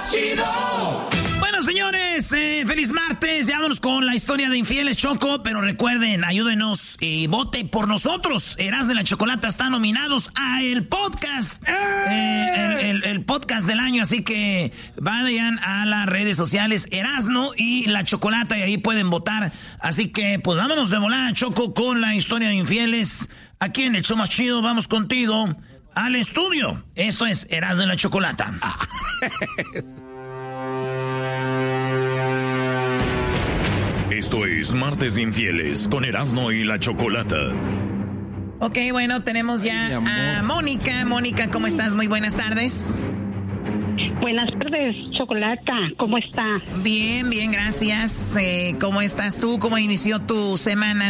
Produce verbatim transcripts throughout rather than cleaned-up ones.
más chido. Bueno, señores, eh, feliz martes. Ya vámonos con la historia de infieles, Choco. Pero recuerden, ayúdenos y eh, vote por nosotros. Erasmo y la Chocolata están nominados a el podcast. Eh, el, el, el podcast del año. Así que vayan a las redes sociales Erasmo y la Chocolata y ahí pueden votar. Así que, pues vámonos de volada, Choco, con la historia de infieles. Aquí en el show más chido, vamos contigo al estudio. Esto es Erasmo y la Chocolata. Esto es Martes de Infieles con Erasmo y la Chocolata. Ok, bueno, tenemos ya a Mónica. Mónica, ¿cómo estás? Muy buenas tardes. Buenas tardes, Chocolata. ¿Cómo está? Bien, bien, gracias. Eh, ¿Cómo estás tú? ¿Cómo inició tu semana?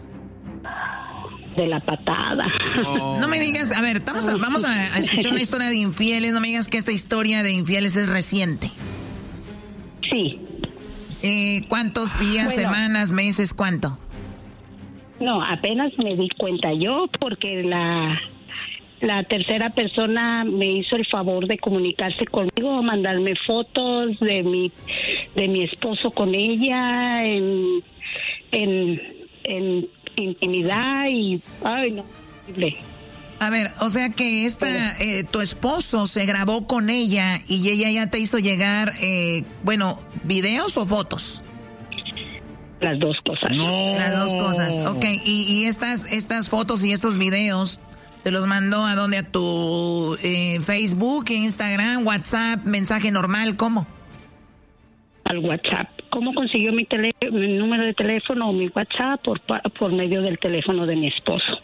De la patada. Oh. No me digas, a ver, vamos a, vamos a, a escuchar una historia de infieles. No me digas que esta historia de infieles es reciente. Sí. Eh, ¿Cuántos días, bueno, semanas, meses, cuánto? No, apenas me di cuenta yo porque la, la tercera persona me hizo el favor de comunicarse conmigo, mandarme fotos de mi de mi esposo con ella en en, en intimidad y ay no. A ver, o sea que esta, eh, tu esposo se grabó con ella y ella ya te hizo llegar, eh, bueno, ¿videos o fotos? Las dos cosas. No. Las dos cosas, ok. Y, y estas, estas fotos y estos videos, ¿te los mandó a dónde? ¿A tu eh, Facebook, Instagram, WhatsApp, mensaje normal? ¿Cómo? Al WhatsApp. ¿Cómo consiguió mi, tele, mi número de teléfono o mi WhatsApp? Por, por medio del teléfono de mi esposo.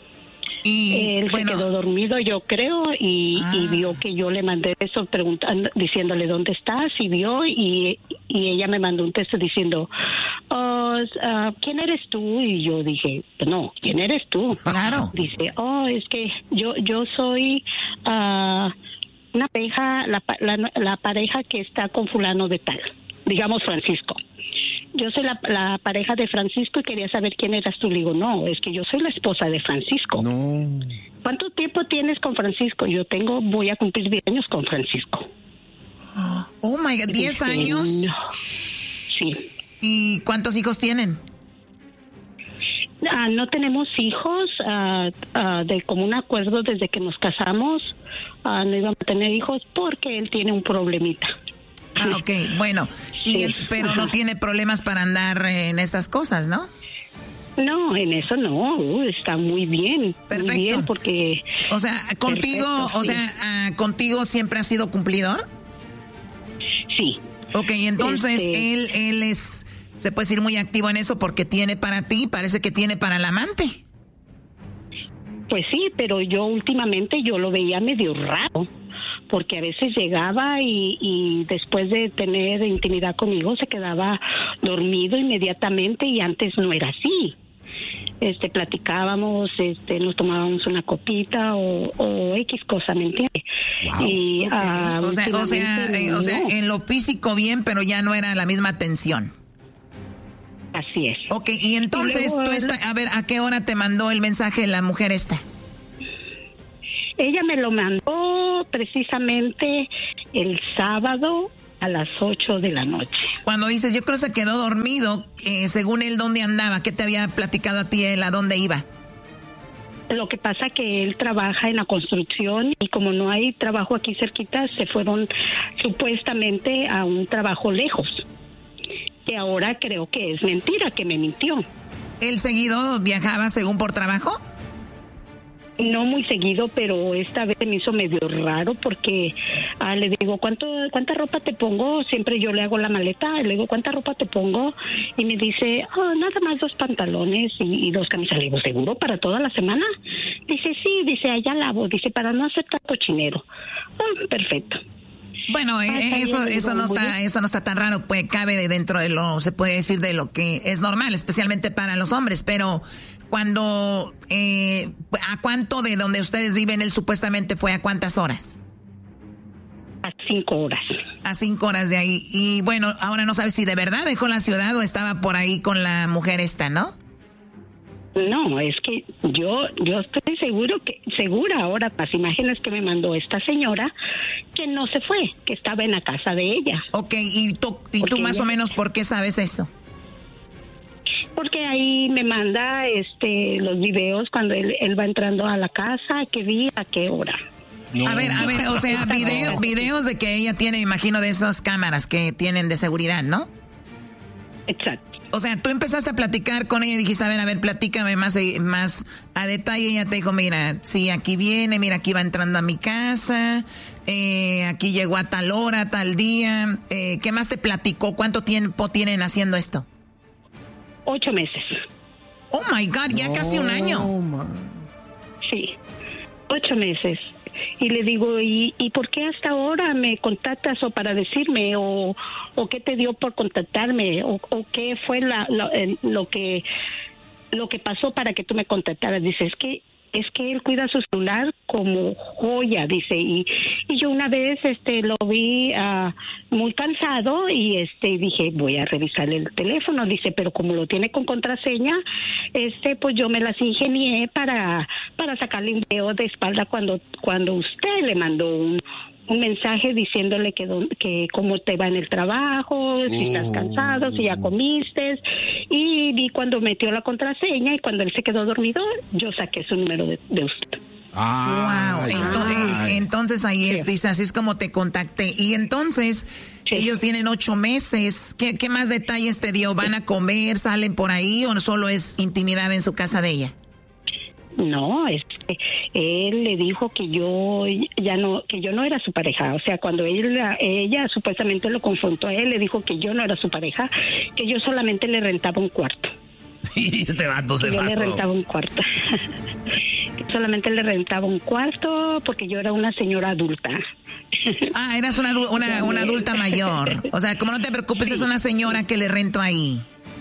Y él bueno, se quedó dormido, yo creo, y, ah. y vio que yo le mandé eso preguntando, diciéndole dónde estás, y vio, y, y ella me mandó un texto diciendo, oh, uh, ¿quién eres tú? Y yo dije, no, ¿quién eres tú? Claro. Dice, oh, es que yo yo soy uh, una pareja, la, la, la pareja que está con fulano de tal, digamos Francisco. Yo soy la, la pareja de Francisco y quería saber quién eras tú. Le digo, no, es que yo soy la esposa de Francisco. No. ¿Cuánto tiempo tienes con Francisco? Yo tengo, voy a cumplir diez años con Francisco. Oh my God, ¿diez años? No. Sí. ¿Y cuántos hijos tienen? Uh, no tenemos hijos, uh, uh, de común acuerdo desde que nos casamos. Uh, no íbamos a tener hijos porque él tiene un problemita. Ah, ok, bueno, y el, pero Ajá. no tiene problemas para andar en esas cosas, ¿no? No, en eso no, uh, está muy bien. Perfecto. Muy bien porque... O sea, contigo, Perfecto, o sí. sea, uh, ¿contigo siempre ha sido cumplidor? Sí. Ok, entonces este... él, él es, se puede decir muy activo en eso porque tiene para ti, parece que tiene para el amante. Pues sí, pero yo últimamente yo lo veía medio raro. Porque a veces llegaba y, y después de tener intimidad conmigo se quedaba dormido inmediatamente y antes no era así. Este, platicábamos, este, nos tomábamos una copita o, o X cosa, ¿me entiendes? Wow. Y, okay. uh, o sea, o sea, eh, no. o sea, en lo físico bien, pero ya no era la misma atención. Así es. Ok, y entonces, y luego, tú está, a ver, ¿a qué hora te mandó el mensaje la mujer esta? Ella me lo mandó precisamente el sábado a las ocho de la noche. Cuando dices, yo creo que se quedó dormido, eh, según él, ¿dónde andaba? ¿Qué te había platicado a ti él? ¿A dónde iba? Lo que pasa que él trabaja en la construcción y como no hay trabajo aquí cerquita, se fueron supuestamente a un trabajo lejos. Que ahora creo que es mentira, que me mintió. ¿Él seguido viajaba según por trabajo? No muy seguido, pero esta vez me hizo medio raro porque ah, le digo, ¿cuánto, ¿cuánta ropa te pongo? Siempre yo le hago la maleta, le digo, ¿cuánta ropa te pongo? Y me dice, oh, nada más dos pantalones y, y dos camisas. Le digo, ¿seguro para toda la semana? Dice, sí, dice, allá lavo, dice, para no hacer tanto chinero. Oh, perfecto. Bueno, eh, ah, eso eso no está eso no está tan raro, pues cabe de dentro de lo, se puede decir de lo que es normal, especialmente para los hombres, pero cuando, eh, ¿a cuánto de donde ustedes viven él supuestamente fue? ¿A cuántas horas? A cinco horas. A cinco horas de ahí. Y bueno, ahora no sabes si de verdad dejó la ciudad o estaba por ahí con la mujer esta, ¿no? No, es que yo yo estoy seguro que segura ahora las imágenes que me mandó esta señora que no se fue, que estaba en la casa de ella. Ok, ¿y tú, y tú más ella, o menos por qué sabes eso? Porque ahí me manda este los videos cuando él, él va entrando a la casa, qué día, a qué hora. No, a ver, a ver, o sea, video, videos de que ella tiene, imagino, de esas cámaras que tienen de seguridad, ¿no? Exacto. O sea, tú empezaste a platicar con ella y dijiste, a ver, a ver, platícame más, más a detalle. Y ella te dijo, mira, sí, aquí viene, mira, aquí va entrando a mi casa, eh, aquí llegó a tal hora, tal día. Eh, ¿Qué más te platicó? ¿Cuánto tiempo tienen haciendo esto? Ocho meses. Oh, my God, ya oh, casi un año. Man. Sí, ocho meses. Y le digo, ¿y, ¿y por qué hasta ahora me contactas o para decirme o, o qué te dio por contactarme o, o qué fue la, lo, lo que lo que pasó para que tú me contactaras? Dice, es que es que él cuida su celular como joya, dice, y, y yo una vez este lo vi uh, muy cansado y este dije, voy a revisar el teléfono, dice, pero como lo tiene con contraseña, este pues yo me las ingenié para para sacarle un video de espalda cuando cuando usted le mandó un un mensaje diciéndole que, que cómo te va en el trabajo, si estás cansado, si ya comiste, y vi cuando metió la contraseña y cuando él se quedó dormido, yo saqué su número de, de usted. Ah, wow, entonces, entonces ahí es, sí. Dice, así es como te contacté. Y entonces, sí. Ellos tienen ocho meses, ¿Qué, ¿qué más detalles te dio? ¿Van a comer, salen por ahí o solo es intimidad en su casa de ella? No, este, él le dijo que yo ya no, que yo no era su pareja. O sea, cuando ella, ella supuestamente lo confrontó a él, le dijo que yo no era su pareja, que yo solamente le rentaba un cuarto. Y este vato se Yo le rentaba un cuarto. Solamente le rentaba un cuarto porque yo era una señora adulta. Ah, eras una, una, una adulta mayor. O sea, como no te preocupes, sí. Es una señora que le rento ahí.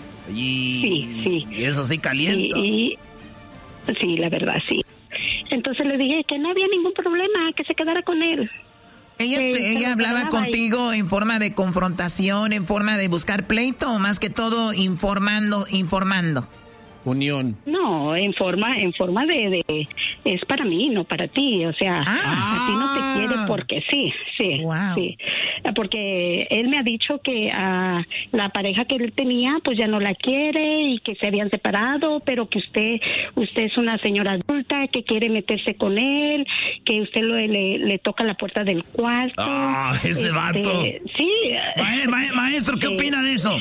Y, sí, sí. Y eso sí calienta. Y, y, sí, la verdad, sí. Entonces le dije que no había ningún problema, que se quedara con él. ¿Ella, te, ella hablaba contigo y... en forma de confrontación, en forma de buscar pleito o más que todo informando, informando? Unión. No, en forma, en forma de, de, es para mí, no para ti, o sea, ah. a ti no te quiere porque sí, sí, wow. sí, porque él me ha dicho que uh, la pareja que él tenía, pues ya no la quiere y que se habían separado, pero que usted, usted es una señora adulta que quiere meterse con él, que usted lo, le, le toca la puerta del cuarto. Ah, ese este, vato. Sí. Ma ma maestro, ¿qué sí. opina de eso?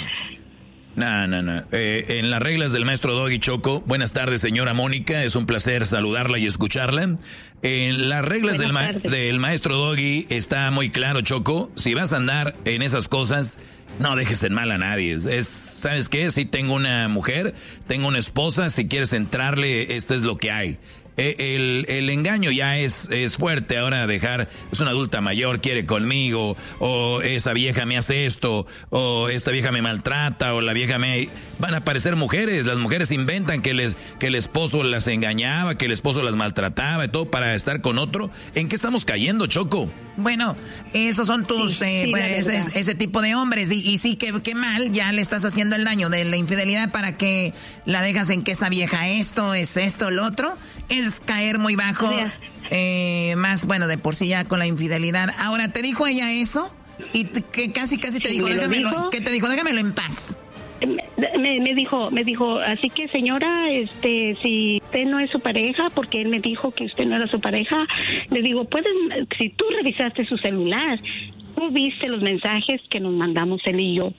No, no, no. Eh, en las reglas del maestro Doggy, Choco. Buenas tardes, señora Mónica. Es un placer saludarla y escucharla. En las reglas del, ma del maestro Doggy está muy claro, Choco. Si vas a andar en esas cosas, no dejes en mal a nadie. Es, ¿sabes qué? Si tengo una mujer, tengo una esposa, si quieres entrarle, esto es lo que hay. El, el engaño ya es, es fuerte. Ahora dejar, es una adulta mayor, quiere conmigo, o esa vieja me hace esto, o esta vieja me maltrata, o la vieja me... Van a aparecer mujeres, las mujeres inventan que, les, que el esposo las engañaba, que el esposo las maltrataba y todo para estar con otro. ¿En qué estamos cayendo, Choco? Bueno, esos son tus, sí, eh, sí, bueno, ese, ese tipo de hombres, y, y sí, que, que mal, ya le estás haciendo el daño de la infidelidad para que la dejas en que esa vieja esto, es esto, lo otro. Es caer muy bajo, eh, más, bueno, de por sí ya con la infidelidad. Ahora, ¿te dijo ella eso? Y que casi, casi te dijo, déjamelo, dijo? ¿Qué te dijo? Déjamelo en paz. Me, me dijo, me dijo, así que señora, este, si usted no es su pareja, porque él me dijo que usted no era su pareja, le digo, pueden, si tú revisaste su celular, tú viste los mensajes que nos mandamos él y yo.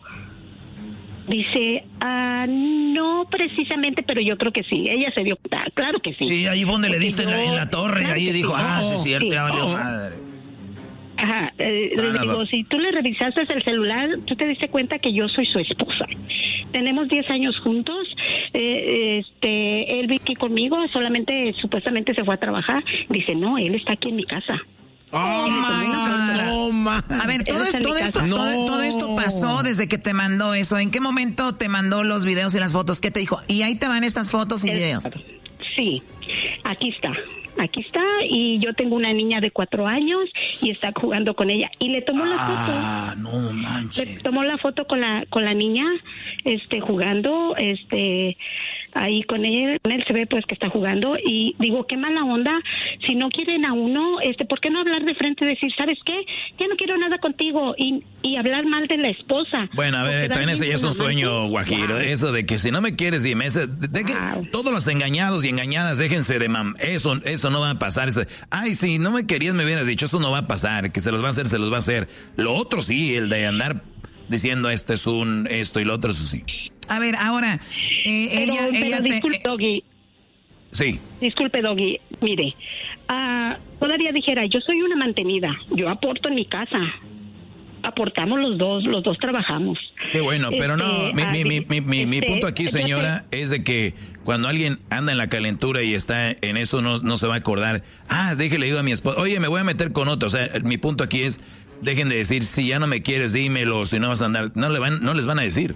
Dice, ah, no precisamente, pero yo creo que sí. Ella se dio cuenta, claro que sí. Sí, ahí fue donde le diste yo, en, la, en la torre, claro ahí dijo, sí. ah, sí, es cierto, sí. valió oh. madre. Ajá, eh, le digo, si tú le revisaste el celular, tú te diste cuenta que yo soy su esposa. Tenemos diez años juntos, eh, este, él vive aquí conmigo, solamente, supuestamente se fue a trabajar. Dice, no, él está aquí en mi casa. Oh, my God. Oh, my. A ver, todo, es, todo, esto, no. todo, todo esto pasó desde que te mandó eso. ¿En qué momento te mandó los videos y las fotos? ¿Qué te dijo? Y ahí te van estas fotos y es, videos. Sí, aquí está. Aquí está, y yo tengo una niña de cuatro años y está jugando con ella. Y le tomó la foto. Ah, no manches. Le tomó la foto con la con la niña, este, jugando, este... ahí con él, con él se ve pues que está jugando y digo, qué mala onda, si no quieren a uno, este, ¿por qué no hablar de frente y decir, ¿sabes qué? Ya no quiero nada contigo y, y hablar mal de la esposa? Bueno, a ver, también ese ya es un sueño, Guajiro, wow. Eso de que si no me quieres, dime, ese, de que wow. Todos los engañados y engañadas, déjense de mam, eso, eso no va a pasar, ese, ay, si no me querías me hubieras dicho, eso no va a pasar, que se los va a hacer, se los va a hacer. Lo otro sí, el de andar diciendo este es un, esto y lo otro, eso sí. A ver, ahora, eh, pero, ella, pero ella disculpe, te, Doggy. Sí. Disculpe, Doggy, mire, uh, todavía dijera, yo soy una mantenida, yo aporto en mi casa, aportamos los dos, los dos trabajamos. Qué bueno, pero este, no, mi, mi, mi, mi, mi, este, mi punto aquí, señora, es de que cuando alguien anda en la calentura y está en eso, no, no se va a acordar, ah, déjele digo a mi esposa, oye, me voy a meter con otro, o sea, mi punto aquí es, dejen de decir, si ya no me quieres, dímelo, si no vas a andar, no, le van, no les van a decir.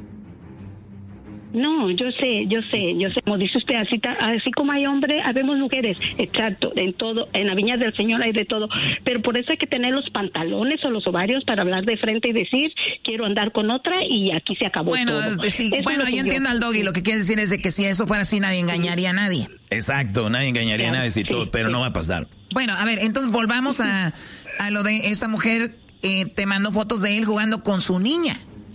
No, yo sé, yo sé, yo sé, como dice usted, así, así como hay hombres, habemos mujeres, exacto, en todo, en la viña del Señor hay de todo, pero por eso hay que tener los pantalones o los ovarios para hablar de frente y decir, quiero andar con otra y aquí se acabó bueno, todo. Sí, bueno, yo entiendo al Doggy, lo que quiere decir es de que si eso fuera así, nadie engañaría a nadie. Exacto, nadie engañaría claro, a nadie, si sí, todo, pero sí. No va a pasar. Bueno, a ver, entonces volvamos a, a lo de esta mujer, eh, te mandó fotos de él jugando con su niña.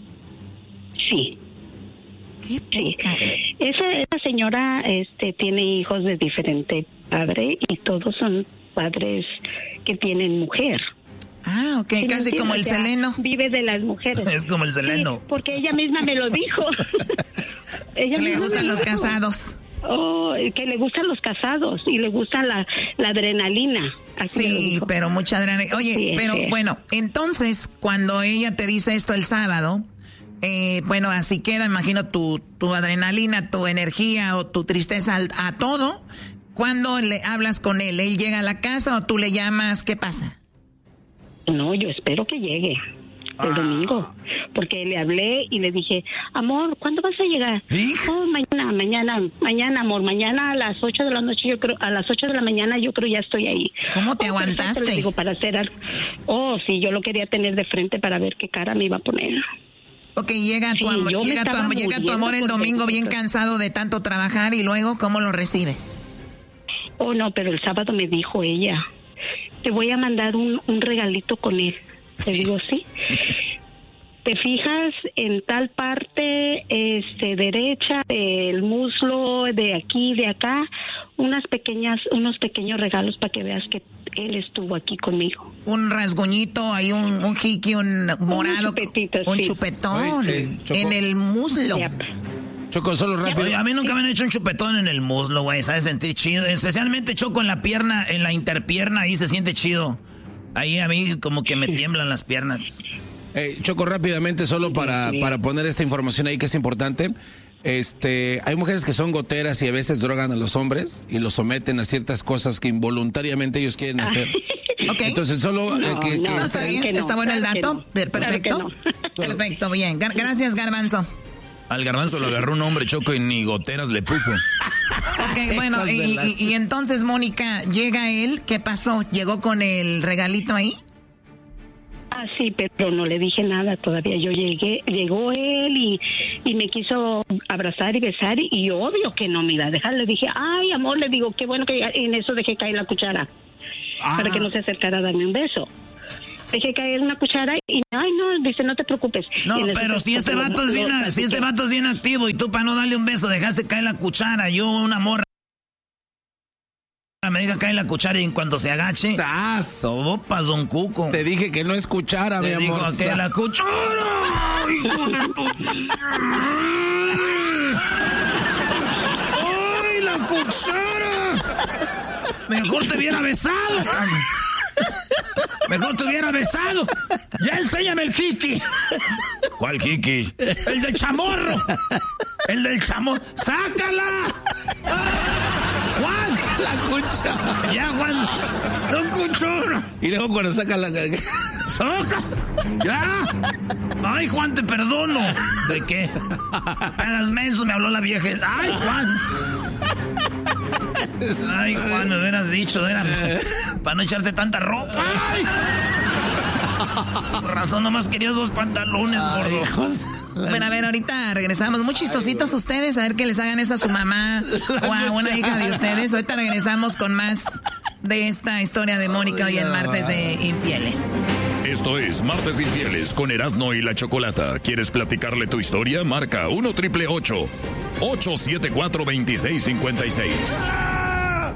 Sí. ¿Qué sí. Esa, esa señora este, tiene hijos de diferente padre y todos son padres que tienen mujer. Ah, ok, ¿sí casi como el Seleno. Vive de las mujeres. Es como el Seleno. Sí, porque ella misma me lo dijo. ella le gustan los casados. Oh, que le gustan los casados y le gusta la, la adrenalina. Así sí, pero mucha adrenalina. Oye, sí, pero sí. Bueno, entonces, cuando ella te dice esto el sábado... Eh, bueno, así queda, imagino, tu, tu adrenalina, tu energía o tu tristeza a, a todo. ¿Cuándo le hablas con él? ¿Él llega a la casa o tú le llamas? ¿Qué pasa? No, yo espero que llegue el ah. domingo, porque le hablé y le dije, amor, ¿cuándo vas a llegar? Oh, mañana, mañana, mañana, amor, mañana a las ocho de la noche, yo creo, a las ocho de la mañana yo creo ya estoy ahí. ¿Cómo te oh, aguantaste? Le digo, para hacer algo. Oh, sí, yo lo quería tener de frente para ver qué cara me iba a poner. Ok, llega, sí, tu, am- llega, tu, am- llega tu amor el domingo bien cansado de tanto trabajar y luego, ¿cómo lo recibes? Oh, no, pero el sábado me dijo ella, te voy a mandar un, un regalito con él. Le digo, sí. Te fijas en tal parte, este, derecha, del muslo, de aquí, de acá, unas pequeñas, unos pequeños regalos para que veas que él estuvo aquí conmigo. Un rasguñito, hay un, un jiqui, un morado, un, un sí. chupetón Oye, eh, en el muslo. Yep. Choco, solo rápido. Oye, a mí nunca me han hecho un chupetón en el muslo, güey, ¿sabes? Sentir chido. Especialmente, Choco, en la pierna, en la interpierna, ahí se siente chido. Ahí a mí como que me tiemblan las piernas. Eh, Choco, rápidamente, solo para, para poner esta información ahí que es importante. Este, hay mujeres que son goteras y a veces drogan a los hombres y los someten a ciertas cosas que involuntariamente ellos quieren hacer. Okay. Entonces solo no, eh, que, no, que no, está bien, no, está bueno el dato. No. Perfecto. Claro no. Perfecto, bien. Gar- gracias, Garbanzo. Al Garbanzo lo agarró un hombre, Choco, y ni goteras le puso. Ok, bueno, y, y, y entonces, Mónica, llega él, ¿qué pasó? ¿Llegó con el regalito ahí? Ah, sí, pero no le dije nada todavía. Yo llegué, llegó él y, y me quiso abrazar y besar y, y obvio que no me iba a dejar. Le dije, ay, amor, le digo, qué bueno que en eso dejé caer la cuchara ah. para que no se acercara a darme un beso. Dejé caer una cuchara y, ay, no, dice, no te preocupes. No, pero si este vato es bien, si este vato es bien activo y tú para no darle un beso dejaste caer la cuchara, yo una morra me deja caer la cuchara y en cuanto se agache, sopas, don Cuco. Te dije que no es cuchara, Te mi amor. Te dijo que la cuchara, hijo de tu... ¡Ay, la cuchara! Mejor te hubiera besado, cabrón. Mejor te hubiera besado. Ya enséñame el jiki. ¿Cuál jiki? El del chamorro. El del chamorro. ¡Sácala! ¡Juan! La cuchara. Ya, Juan. No cuchara. Y luego cuando saca la... ¡Saca! ¡Ya! ¡Ay, Juan, te perdono! ¿De qué? Hagas menso, me habló la vieja. ¡Ay, Juan! Ay, Juan, me hubieras dicho, era para no echarte tanta ropa. Ay. Por razón, nomás querías dos pantalones, gordo. Bueno, a ver, ahorita regresamos. Muy chistositos ustedes. A ver que les hagan eso a su mamá o a una hija de ustedes. Ahorita regresamos con más de esta historia de Mónica hoy en Martes de Infieles. Esto es Martes de Infieles con Erasmo y la Chocolata. ¿Quieres platicarle tu historia? Marca uno triple ocho, ocho siete cuatro, dos seis cinco seis.